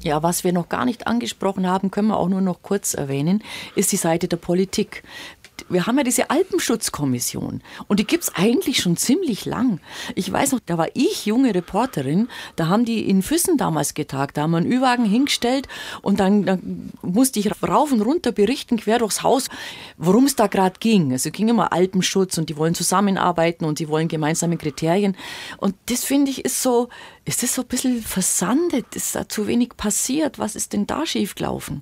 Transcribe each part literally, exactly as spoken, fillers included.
Ja, was wir noch gar nicht angesprochen haben, können wir auch nur noch kurz erwähnen, ist die Seite der Politik. Wir haben ja diese Alpenschutzkommission und die gibt's eigentlich schon ziemlich lang. Ich weiß noch, da war ich junge Reporterin, da haben die in Füssen damals getagt, da haben wir einen Ü-Wagen hingestellt und dann, dann musste ich rauf und runter berichten, quer durchs Haus, worum es da gerade ging. Also es ging immer Alpenschutz und die wollen zusammenarbeiten und die wollen gemeinsame Kriterien. Und das finde ich ist so, ist das so ein bisschen versandet, ist da zu wenig passiert. Was ist denn da schiefgelaufen?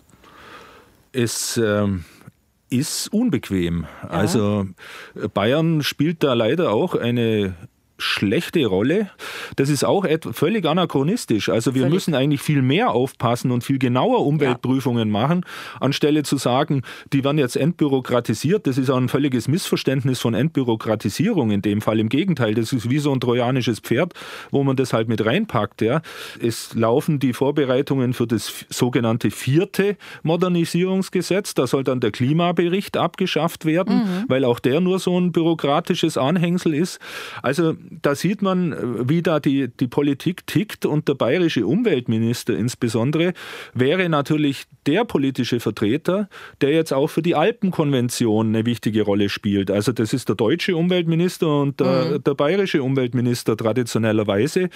Es ähm ist unbequem. Ja. Also Bayern spielt da leider auch eine schlechte Rolle. Das ist auch völlig anachronistisch. Also wir völlig. müssen eigentlich viel mehr aufpassen und viel genauer Umweltprüfungen ja. machen, anstelle zu sagen, die werden jetzt entbürokratisiert. Das ist auch ein völliges Missverständnis von Entbürokratisierung in dem Fall. Im Gegenteil, das ist wie so ein trojanisches Pferd, wo man das halt mit reinpackt. Ja. Es laufen die Vorbereitungen für das sogenannte vierte Modernisierungsgesetz. Da soll dann der Klimabericht abgeschafft werden, mhm. weil auch der nur so ein bürokratisches Anhängsel ist. Also da sieht man, wie da die, die Politik tickt, und der bayerische Umweltminister insbesondere wäre natürlich der politische Vertreter, der jetzt auch für die Alpenkonvention eine wichtige Rolle spielt. Also das ist der deutsche Umweltminister und der, mhm. der bayerische Umweltminister traditionellerweise,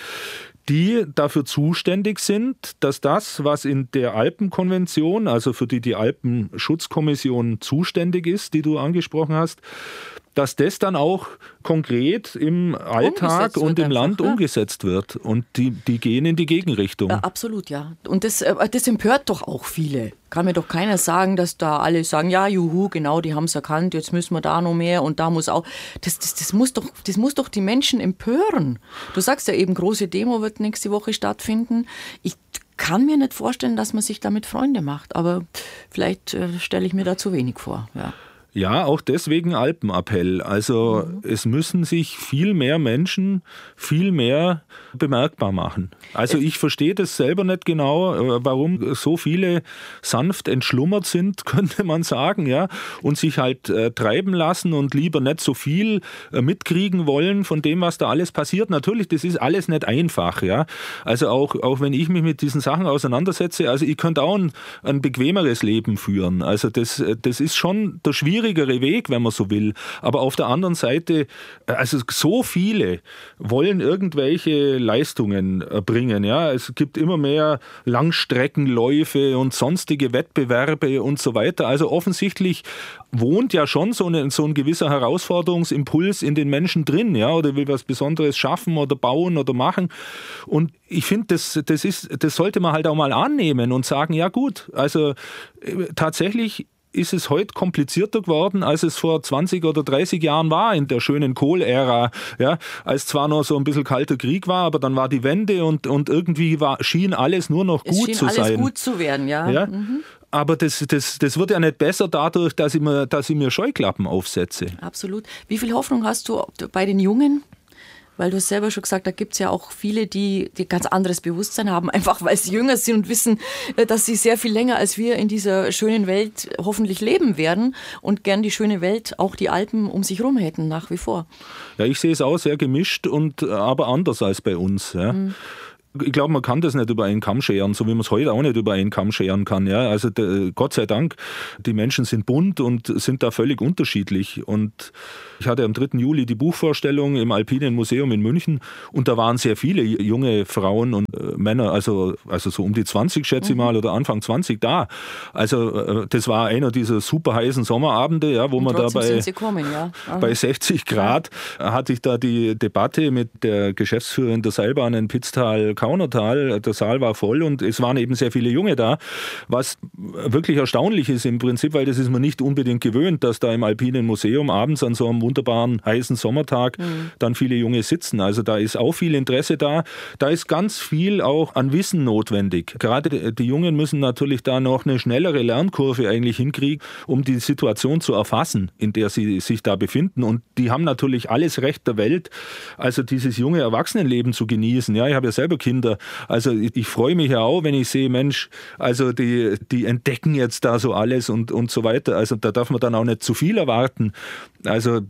die dafür zuständig sind, dass das, was in der Alpenkonvention, also für die die Alpenschutzkommission zuständig ist, die du angesprochen hast, dass das dann auch konkret im Alltag und im Land ja. umgesetzt wird. Und die, die gehen in die Gegenrichtung. Ja, absolut, ja. Und das, das empört doch auch viele. Kann mir doch keiner sagen, dass da alle sagen, ja, juhu, genau, die haben es erkannt, jetzt müssen wir da noch mehr und da muss auch. Das, das, das, muss doch, das muss doch die Menschen empören. Du sagst ja eben, große Demo wird nächste Woche stattfinden. Ich kann mir nicht vorstellen, dass man sich damit Freunde macht, aber vielleicht äh, stelle ich mir da zu wenig vor, ja. Ja, auch deswegen Alpenappell. Also mhm. es müssen sich viel mehr Menschen viel mehr bemerkbar machen. Also ich verstehe das selber nicht genau, warum so viele sanft entschlummert sind, könnte man sagen, ja, und sich halt äh, treiben lassen und lieber nicht so viel äh, mitkriegen wollen von dem, was da alles passiert. Natürlich, das ist alles nicht einfach, ja. Also auch, auch wenn ich mich mit diesen Sachen auseinandersetze, also ich könnte auch ein, ein bequemeres Leben führen. Also das, das ist schon der schwierigere Weg, wenn man so will. Aber auf der anderen Seite, also so viele wollen irgendwelche Leistungen erbringen. Ja? Es gibt immer mehr Langstreckenläufe und sonstige Wettbewerbe und so weiter. Also offensichtlich wohnt ja schon so, eine, so ein gewisser Herausforderungsimpuls in den Menschen drin, ja, oder will was Besonderes schaffen oder bauen oder machen. Und ich finde, das, das, ist, das sollte man halt auch mal annehmen und sagen, ja gut, also tatsächlich ist es heute komplizierter geworden, als es vor zwanzig oder dreißig Jahren war, in der schönen Kohl-Ära, ja, als zwar noch so ein bisschen kalter Krieg war, aber dann war die Wende und, und irgendwie war, schien alles nur noch gut zu sein. Es schien alles gut zu werden, ja. ja? Mhm. Aber das, das, das wird ja nicht besser dadurch, dass ich, mir, dass ich mir Scheuklappen aufsetze. Absolut. Wie viel Hoffnung hast du bei den Jungen? Weil du hast selber schon gesagt, da gibt es ja auch viele, die, die ganz anderes Bewusstsein haben, einfach weil sie jünger sind und wissen, dass sie sehr viel länger als wir in dieser schönen Welt hoffentlich leben werden und gern die schöne Welt, auch die Alpen um sich herum hätten, nach wie vor. Ja, ich sehe es auch sehr gemischt, und aber anders als bei uns. Ja. Mhm. Ich glaube, man kann das nicht über einen Kamm scheren, so wie man es heute auch nicht über einen Kamm scheren kann. Ja? Also de, Gott sei Dank, die Menschen sind bunt und sind da völlig unterschiedlich. Und ich hatte am dritten Juli die Buchvorstellung im Alpinen Museum in München, und da waren sehr viele junge Frauen und äh, Männer, also, also so um die zwanzig, schätze mhm. ich mal, oder Anfang zwanzig da. Also äh, das war einer dieser super heißen Sommerabende, ja, wo und man da bei, kommen, ja. bei sechzig Grad ja. hatte ich da die Debatte mit der Geschäftsführerin der Seilbahn in Pitztal Kaunertal. Der Saal war voll und es waren eben sehr viele Junge da, was wirklich erstaunlich ist im Prinzip, weil das ist man nicht unbedingt gewöhnt, dass da im Alpinen Museum abends an so einem wunderbaren heißen Sommertag mhm. dann viele Junge sitzen. Also da ist auch viel Interesse da. Da ist ganz viel auch an Wissen notwendig. Gerade die Jungen müssen natürlich da noch eine schnellere Lernkurve eigentlich hinkriegen, um die Situation zu erfassen, in der sie sich da befinden. Und die haben natürlich alles Recht der Welt, also dieses junge Erwachsenenleben zu genießen. Ja, ich habe ja selber Kinder. Also ich, ich freue mich ja auch, wenn ich sehe, Mensch, also die, die entdecken jetzt da so alles und, und so weiter. Also da darf man dann auch nicht zu viel erwarten. Also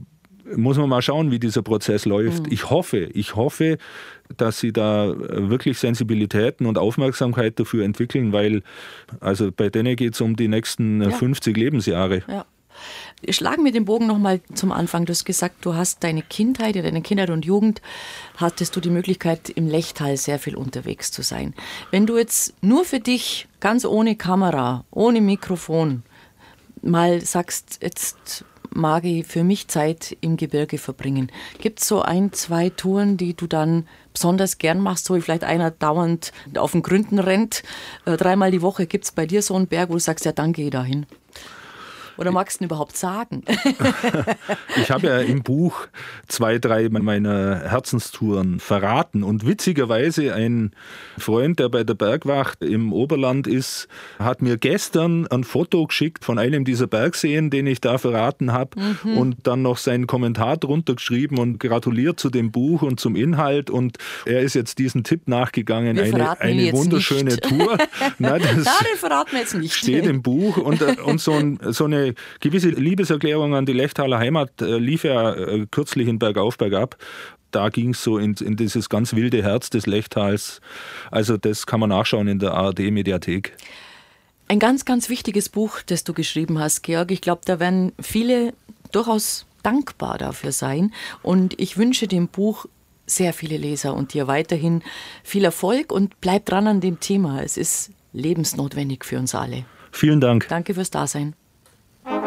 muss man mal schauen, wie dieser Prozess läuft. Mhm. Ich hoffe, ich hoffe, dass sie da wirklich Sensibilitäten und Aufmerksamkeit dafür entwickeln, weil also bei denen geht es um die nächsten ja. fünfzig Lebensjahre. Ja. Schlagen wir den Bogen nochmal zum Anfang. Du hast gesagt, du hast deine Kindheit, deine Kindheit und Jugend, hattest du die Möglichkeit, im Lechtal sehr viel unterwegs zu sein. Wenn du jetzt nur für dich, ganz ohne Kamera, ohne Mikrofon, mal sagst, jetzt mag ich für mich Zeit im Gebirge verbringen. Gibt es so ein, zwei Touren, die du dann besonders gern machst, so wie vielleicht einer dauernd auf den Gründen rennt, äh, dreimal die Woche? Gibt es bei dir so einen Berg, wo du sagst, ja, dann geh da hin? Oder magst du ihn überhaupt sagen? Ich habe ja im Buch zwei, drei meiner Herzenstouren verraten. Und witzigerweise ein Freund, der bei der Bergwacht im Oberland ist, hat mir gestern ein Foto geschickt von einem dieser Bergseen, den ich da verraten habe. Mhm. Und dann noch seinen Kommentar drunter geschrieben und gratuliert zu dem Buch und zum Inhalt. Und er ist jetzt diesen Tipp nachgegangen. Wir eine eine wunderschöne nicht. Tour. Nein, das Nein, den verraten wir jetzt nicht. Steht im Buch. Und, und so, ein, so eine gewisse Liebeserklärung an die Lechtaler Heimat äh, lief ja äh, kürzlich in Bergauf, Bergab. Da ging es so in, in dieses ganz wilde Herz des Lechtals. Also das kann man nachschauen in der A R D-Mediathek. Ein ganz, ganz wichtiges Buch, das du geschrieben hast, Georg. Ich glaube, da werden viele durchaus dankbar dafür sein. Und ich wünsche dem Buch sehr viele Leser und dir weiterhin viel Erfolg und bleib dran an dem Thema. Es ist lebensnotwendig für uns alle. Vielen Dank. Danke fürs Dasein.